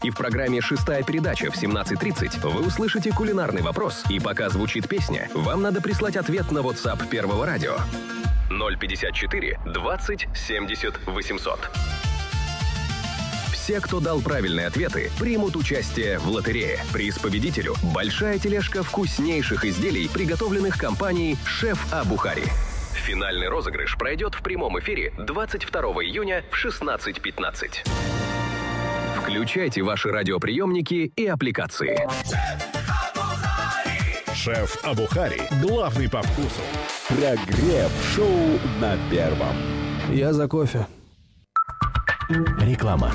И в программе «Шестая передача» в 17:30 вы услышите кулинарный вопрос. И пока звучит песня, вам надо прислать ответ на WhatsApp Первого радио. 054 20 70 800. Все, кто дал правильные ответы, примут участие в лотерее. Приз победителю – большая тележка вкуснейших изделий, приготовленных компанией «Шеф Абухари». Финальный розыгрыш пройдет в прямом эфире 22 июня в 16:15. Включайте ваши радиоприемники и аппликации. Шеф Абухари. Главный по вкусу. Прогрев шоу на Первом. Я за кофе. Реклама.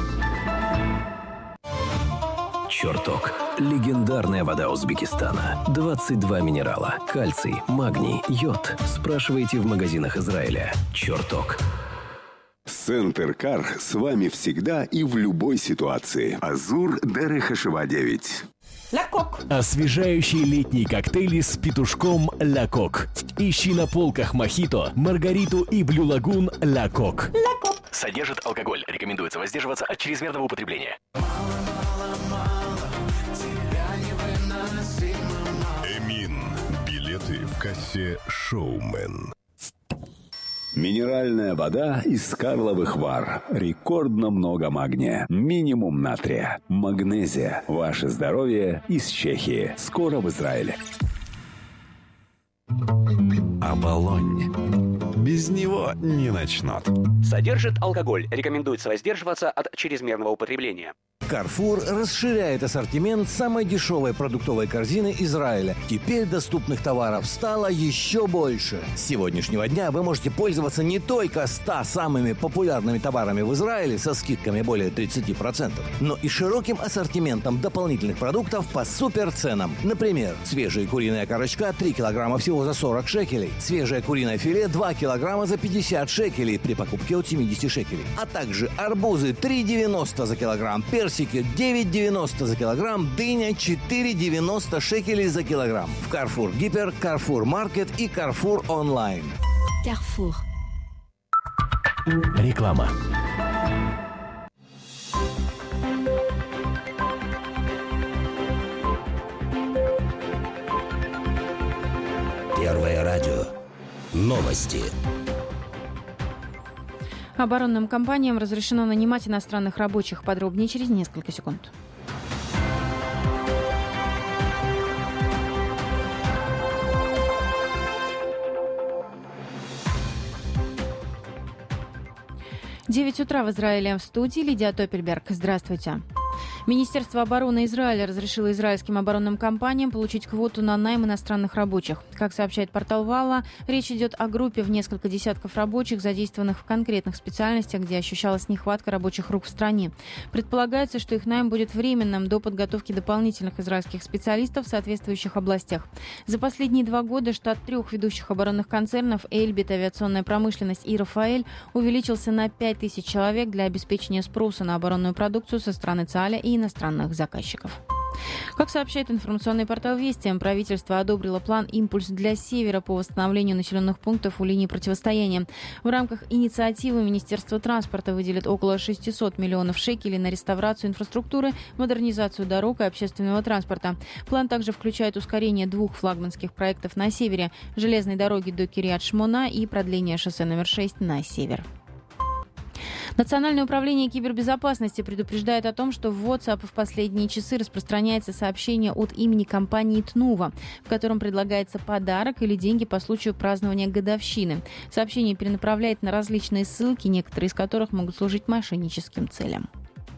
«Чертог». Легендарная вода Узбекистана. 22 минерала. Кальций, магний, йод. Спрашивайте в магазинах Израиля. «Чертог». Центр Кар с вами всегда и в любой ситуации. Азур Дерехашева 9. Лакок. Освежающие летние коктейли с петушком Лакок. Ищи на полках Мохито, Маргариту и Блю Лагун Лакок. Лакок. Содержит алкоголь. Рекомендуется воздерживаться от чрезмерного употребления. Эмин. Билеты в кассе «Шоумен». Минеральная вода из Карловых Вар. Рекордно много магния. Минимум натрия. Магнезия. Ваше здоровье из Чехии. Скоро в Израиле. Оболонь. Без него не начнут. Содержит алкоголь. Рекомендуется воздерживаться от чрезмерного употребления. Carrefour расширяет ассортимент самой дешевой продуктовой корзины Израиля. Теперь доступных товаров стало еще больше. С сегодняшнего дня вы можете пользоваться не только 100 самыми популярными товарами в Израиле со скидками более 30%, но и широким ассортиментом дополнительных продуктов по суперценам. Например, свежая куриная корочка 3 килограмма всего за 40 шекелей, свежее куриное филе 2 килограмма за 50 шекелей при покупке от 70 шекелей, а также арбузы 3,90 за килограмм, персики 9,90 за килограмм, дыня 4,90 шекелей за килограмм. В Carrefour Гипер, Carrefour Маркет и Carrefour Онлайн. Carrefour. Реклама. Первое радио. Новости. Оборонным компаниям разрешено нанимать иностранных рабочих. Подробнее через несколько секунд. В 9 утра в Израиле. В студии Лидия Топельберг. Здравствуйте. Министерство обороны Израиля разрешило израильским оборонным компаниям получить квоту на найм иностранных рабочих. Как сообщает портал Валла, речь идет о группе в несколько десятков рабочих, задействованных в конкретных специальностях, где ощущалась нехватка рабочих рук в стране. Предполагается, что их найм будет временным до подготовки дополнительных израильских специалистов в соответствующих областях. За последние 2 года штат 3 ведущих оборонных концернов «Эльбит», «Авиационная промышленность» и «Рафаэль» увеличился на 5000 человек для обеспечения спроса на оборонную продукцию со стороны ЦААля и иностранных заказчиков. Как сообщает информационный портал «Вести», правительство одобрило план «Импульс для Севера» по восстановлению населенных пунктов у линии противостояния. В рамках инициативы Министерство транспорта выделит около 600 миллионов шекелей на реставрацию инфраструктуры, модернизацию дорог и общественного транспорта. План также включает ускорение 2 флагманских проектов на севере – железной дороги до Кирьят-Шмона и продление шоссе номер 6 на север. Национальное управление кибербезопасности предупреждает о том, что в WhatsApp в последние часы распространяется сообщение от имени компании Тнува, в котором предлагается подарок или деньги по случаю празднования годовщины. Сообщение перенаправляет на различные ссылки, некоторые из которых могут служить мошенническим целям.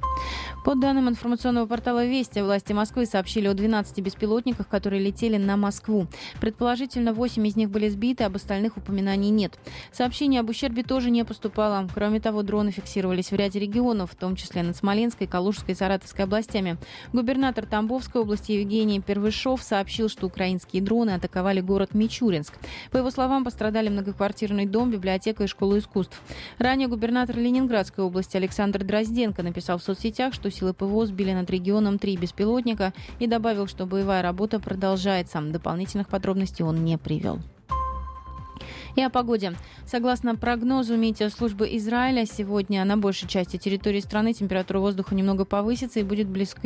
По данным информационного портала «Вести», власти Москвы сообщили о 12 беспилотниках, которые летели на Москву. Предположительно, 8 из них были сбиты, об остальных упоминаний нет. Сообщение об ущербе тоже не поступало. Кроме того, дроны фиксировались в ряде регионов, в том числе над Смоленской, Калужской и Саратовской областями. Губернатор Тамбовской области Евгений Первышов сообщил, что украинские дроны атаковали город Мичуринск. По его словам, пострадали многоквартирный дом, библиотека и школа искусств. Ранее губернатор Ленинградской области Александр Дрозденко написал в соцсетях, что силы ПВО сбили над регионом 3 беспилотника и добавил, что боевая работа продолжается. Дополнительных подробностей он не привел. И о погоде. Согласно прогнозу метеослужбы Израиля, сегодня на большей части территории страны температура воздуха немного повысится и будет близко